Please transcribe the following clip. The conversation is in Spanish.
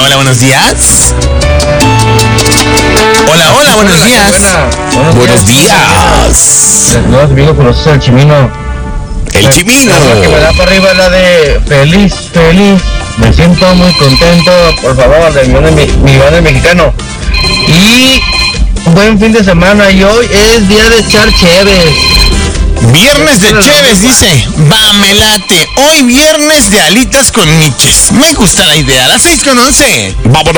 hola, buenos días. Hola, hola, buenos días. Buenos días. No, amigo, conoces al Chimino. El Chimino. La que me da para arriba la de feliz. Me siento muy contento, por favor, del millón de mexicano. Y buen fin de semana, y hoy es día de echar cheves. Viernes de cheves, dice. Va, me late. Hoy viernes de alitas con miches. Me gusta la idea. A las 6:11. ¡Vámonos!